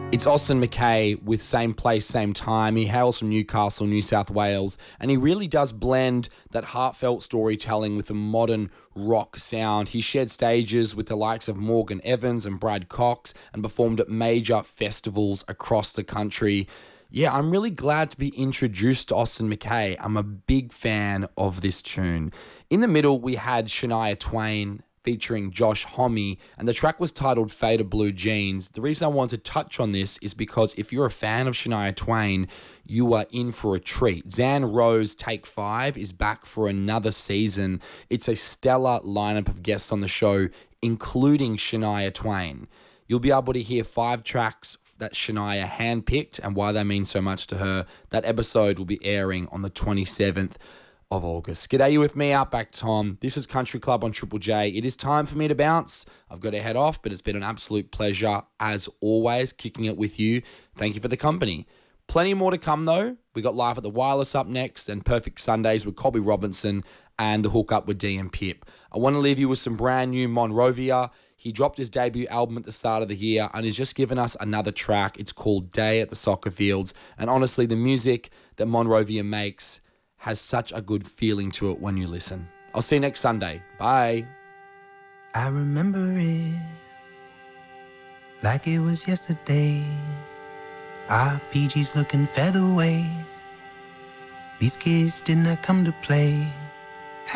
It's Austin McKay with Same Place, Same Time. He hails from Newcastle, New South Wales, and he really does blend that heartfelt storytelling with a modern rock sound. He shared stages with the likes of Morgan Evans and Brad Cox and performed at major festivals across the country. Yeah, I'm really glad to be introduced to Austin McKay. I'm a big fan of this tune. In the middle, we had Shania Twain featuring Josh Homme, and the track was titled Faded Blue Jeans. The reason I want to touch on this is because if you're a fan of Shania Twain, you are in for a treat. Zan Rose Take 5 is back for another season. It's a stellar lineup of guests on the show, including Shania Twain. You'll be able to hear 5 tracks that Shania handpicked and why they mean so much to her. That episode will be airing on the 27th of August. G'day, you with me, Outback Tom. This is Country Club on Triple J. It is time for me to bounce. I've got to head off, but it's been an absolute pleasure, as always, kicking it with you. Thank you for the company. Plenty more to come, though. We got Live at the Wireless up next and Perfect Sundays with Colby Robinson and The Hook Up with D and Pip. I want to leave you with some brand new Monrovia. He dropped his debut album at the start of the year and he's just given us another track. It's called Day at the Soccer Fields. And honestly, the music that Monrovia makes has such a good feeling to it when you listen. I'll see you next Sunday. Bye. I remember it like it was yesterday. Our PG's looking featherweight. These kids did not come to play.